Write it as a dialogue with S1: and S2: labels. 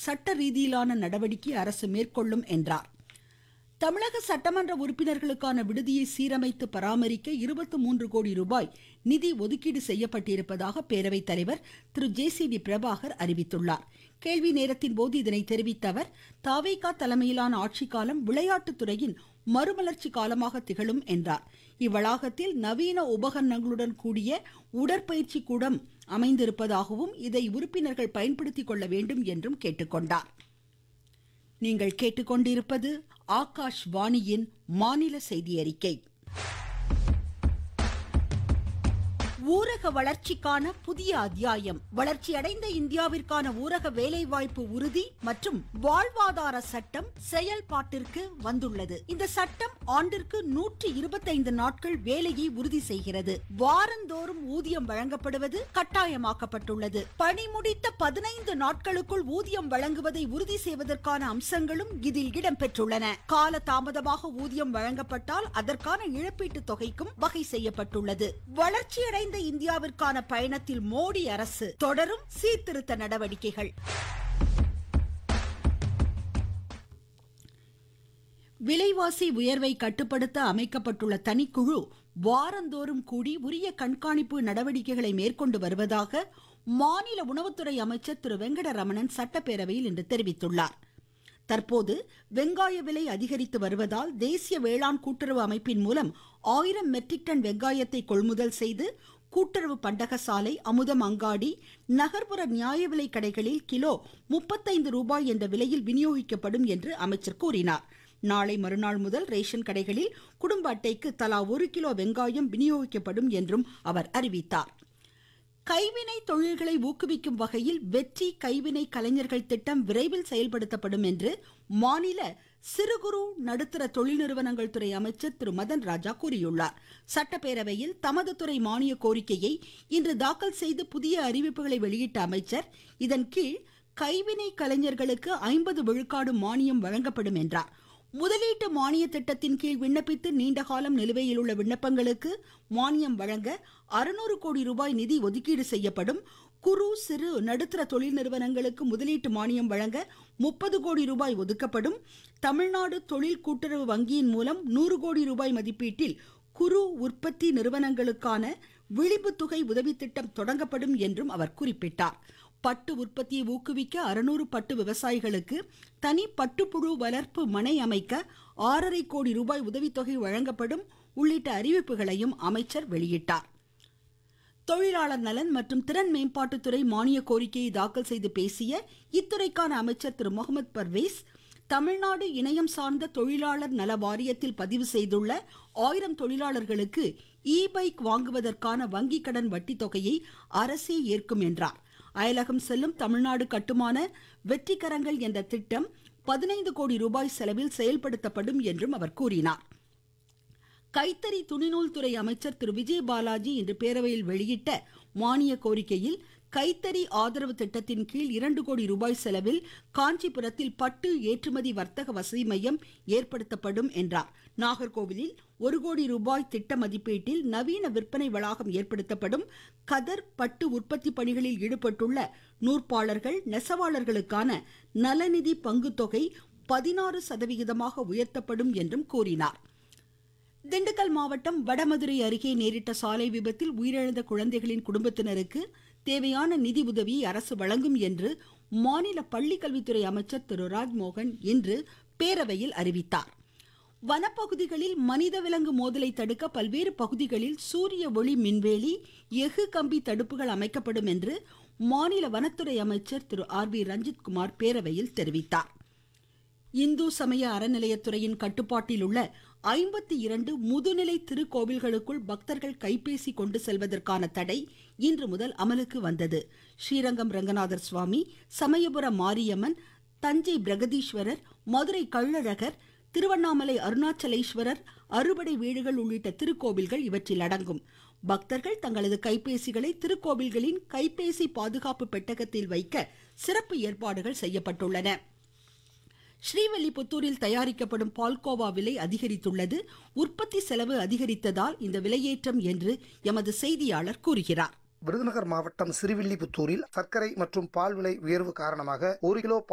S1: சட்ட ரீதியிலான நடவடிக்கை அரசு மேற்கொள்ளும் என்றார். தமிழக சட்டமன்ற உறுப்பினர்களுக்கான விடுதியை சீரமைத்து பராமரிக்க 23 கோடி ரூபாய் நிதி ஒதுக்கீடு செய்யப்பட்டிருப்பதாக பேரவைத் தலைவர் திரு JCD பிரபாகர் அறிவித்துள்ளார். கேள்வி நேரத்தின் போது இதனை தெரிவித்த அவர், தாவேகா தலைமையிலான ஆட்சிக்காலம் விளையாட்டுத்துறையின் மறுமலர்ச்சி காலமாக திகழும் என்றார். இவ்வளாகத்தில் நவீன உபகரணங்களுடன் கூடிய உடற்பயிற்சி கூடம் அமைந்திருப்பதாகவும் இதை உறுப்பினர்கள் பயன்படுத்திக் கொள்ள வேண்டும் என்றும் கேட்டுக்கொண்டார். நீங்கள் கேட்டுக்கொண்டிருப்பது ஆகாஷ்வாணியின் மாநில செய்தி அறிக்கை. ஊரக வளர்ச்சிக்கான புதிய அத்தியாயம். வளர்ச்சியடைந்த இந்தியாவிற்கான ஊரக வேலைவாய்ப்பு உறுதி மற்றும் வாழ்வாதார சட்டம் செயல்பாட்டிற்கு வந்துள்ளது. இந்த சட்டம் ஆண்டிற்கு 125 நாட்கள் வேலையை உறுதி செய்கிறது. வாரந்தோறும் ஊதியம் வழங்கப்படுவது கட்டாயமாக்கப்பட்டுள்ளது. பணி முடித்த 15 நாட்களுக்குள் ஊதியம் வழங்குவதை உறுதி செய்வதற்கான அம்சங்களும் இதில் இடம்பெற்றுள்ளன. கால தாமதமாக ஊதியம் வழங்கப்பட்டால் அதற்கான இழப்பீட்டுத் தொகைக்கும் வகை செய்யப்பட்டுள்ளது. வளர்ச்சியடைந்த இந்தியாவிற்கான பயணத்தில் மோடி அரசு தொடரும் சீர்திருத்த நடவடிக்கைகள். விலைவாசி உயர்வை கட்டுப்படுத்த அமைக்கப்பட்டுள்ள தனிக்குழு வாரந்தோறும் கூடி உரிய கண்காணிப்பு நடவடிக்கைகளை மேற்கொண்டு வருவதாக மாநில உணவுத்துறை அமைச்சர் திரு வெங்கடரமணன் சட்டப்பேரவையில் இன்று தெரிவித்துள்ளார். தற்போது வெங்காய விலை அதிகரித்து வருவதால் தேசிய வேளாண் கூட்டுறவு அமைப்பின் மூலம் 1000 மெட்ரிக் டன் வெங்காயத்தை கொள்முதல் செய்து கூட்டுறவு பண்டகசாலை, அமுதம் அங்காடி, நகர்ப்புற நியாய விலை கடைகளில் கிலோ 35 ரூபாய் என்ற விலையில் விநியோகிக்கப்படும் என்று அமைச்சர் கூறினார். நாளை மறுநாள் முதல் ரேஷன் கடைகளில் குடும்ப அட்டைக்கு தலா 1 கிலோ வெங்காயம் விநியோகிக்கப்படும் என்றும் அவர் அறிவித்தார். கைவினை தொழில்களை ஊக்குவிக்கும் வகையில் வெற்றி கைவினை கலைஞர்கள் திட்டம் விரைவில் செயல்படுத்தப்படும் என்று மாநில சிறு குறு நடுத்தர தொழில் நிறுவனங்கள் துறை அமைச்சர் திரு மதன் ராஜா கூறியுள்ளார். சட்டப்பேரவையில் தமது துறை மானிய கோரிக்கையை இன்று தாக்கல் செய்து புதிய அறிவிப்புகளை வெளியிட்ட அமைச்சர், இதன் கீழ் கைவினை கலைஞர்களுக்கு 50 விழுக்காடு மானியம் வழங்கப்படும் என்றார். முதலீட்டு மானிய திட்டத்தின் கீழ் விண்ணப்பித்து நீண்ட காலம் நிலுவையில் உள்ள விண்ணப்பங்களுக்கு மானியம் வழங்க 600 கோடி ரூபாய் நிதி ஒதுக்கீடு செய்யப்படும். குறு சிறு நடுத்தர தொழில் நிறுவனங்களுக்கு முதலீட்டு மானியம் வழங்க 30 கோடி ரூபாய் ஒதுக்கப்படும். தமிழ்நாடு தொழில் கூட்டுறவு வங்கியின் மூலம் 100 கோடி ரூபாய் மதிப்பீட்டில் குறு உற்பத்தி நிறுவனங்களுக்கான விளிம்பு தொகை உதவி திட்டம் தொடங்கப்படும் என்றும் அவர் குறிப்பிட்டார். பட்டு உற்பத்தியை ஊக்குவிக்க 600 பட்டு விவசாயிகளுக்கு தனி பட்டுப்புழு வளர்ப்பு மனை அமைக்க 6.5 கோடி ரூபாய் உதவித்தொகை வழங்கப்படும் உள்ளிட்ட அறிவிப்புகளையும் அமைச்சர் வெளியிட்டார். தொழிலாளர் நலன் மற்றும் திறன் மேம்பாட்டுத்துறை மானிய கோரிக்கையை தாக்கல் செய்து பேசிய இத்துறைக்கான அமைச்சர் திரு முகமது பர்வேஸ், தமிழ்நாடு இணையம் சார்ந்த தொழிலாளர் நல வாரியத்தில் பதிவு செய்துள்ள 1000 தொழிலாளர்களுக்கு இ-பைக் வாங்குவதற்கான வங்கி கடன் வட்டி தொகையை அரசே ஏற்கும் என்றார். அயலகம் செல்லும் தமிழ்நாடு கட்டுமான வெற்றிக்கரங்கள் என்ற திட்டம் 15 கோடி ரூபாய் செலவில் செயல்படுத்தப்படும் என்றும் அவர் கூறினார். கைத்தறி துணிநூல் துறை அமைச்சர் திரு விஜய் பாலாஜி இன்று பேரவையில் வெளியிட்ட மானிய கோரிக்கையில் கைத்தறி ஆதரவு திட்டத்தின் கீழ் 2 கோடி ரூபாய் செலவில் காஞ்சிபுரத்தில் பட்டு ஏற்றுமதி வர்த்தக வசதி மையம் ஏற்படுத்தப்படும் என்றார். நாகர்கோவிலில் 1 கோடி ரூபாய் திட்ட மதிப்பீட்டில் நவீன விற்பனை வளாகம் ஏற்படுத்தப்படும். கதர் பட்டு உற்பத்தி பணிகளில் ஈடுபட்டுள்ள நூற்பாளர்கள் நெசவாளர்களுக்கான நலநிதி பங்குத்தொகை 16% உயர்த்தப்படும் என்றும் கூறினார். திண்டுக்கல் மாவட்டம் வடமதுரை அருகே நேரிட்ட சாலை விபத்தில் உயிரிழந்த குழந்தைகளின் குடும்பத்தினருக்கு தேவையான நிதி உதவியை அரசு வழங்கும் என்று மாநில பள்ளிக்கல்வித்துறை அமைச்சர் திரு ராஜ்மோகன் இன்று பேரவையில் அறிவித்தார். வனப்பகுதிகளில் மனித விலங்கு மோதலை தடுக்க பல்வேறு பகுதிகளில் சூரிய ஒளி மின்வேலி, எஃகு கம்பி தடுப்புகள் அமைக்கப்படும் என்று மாநில வனத்துறை அமைச்சர் திரு RB ரஞ்சித்குமார் பேரவையில் தெரிவித்தார். இந்து சமய அறநிலையத்துறையின் கட்டுப்பாட்டில் உள்ள 52 முதுநிலை திருக்கோவில்களுக்குள் பக்தர்கள் கைபேசி கொண்டு செல்வதற்கான தடை இன்று முதல் அமலுக்கு வந்தது. ஸ்ரீரங்கம் ரங்கநாதர் சுவாமி, சமயபுரம் மாரியம்மன், தஞ்சை பிரகதீஸ்வரர், மதுரை கள்ளழகர், திருவண்ணாமலை அருணாச்சலேஸ்வரர், அறுபடை வீடுகள் உள்ளிட்ட திருக்கோவில்கள் இவற்றில் அடங்கும். பக்தர்கள் தங்களது கைபேசிகளை திருக்கோவில்களின் கைபேசி பாதுகாப்பு பெட்டகத்தில் வைக்க சிறப்பு ஏற்பாடுகள் செய்யப்பட்டுள்ளன. ஸ்ரீவில்லிபுத்தூரில் தயாரிக்கப்படும் பால்கோவா விலை அதிகரித்துள்ளது. உற்பத்தி செலவு அதிகரித்ததால் இந்த விலையேற்றம் என்று எமது செய்தியாளர் கூறுகிறார்.
S2: விருதுநகர் மாவட்டம் ஸ்ரீவில்லிபுத்தூரில் சர்க்கரை மற்றும் பால் விலை உயர்வு காரணமாக 1 கிலோ